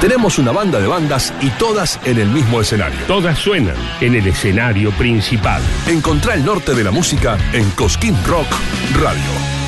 Tenemos una banda de bandas y todas en el mismo escenario. Todas suenan en el escenario principal. Encontrá el norte de la música en Cosquín Rock Radio.